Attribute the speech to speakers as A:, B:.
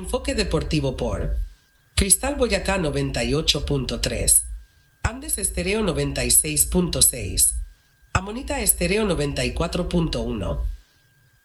A: Enfoque Deportivo por Cristal Boyacá 98.3, Andes Estéreo 96.6, Amonita Estéreo 94.1,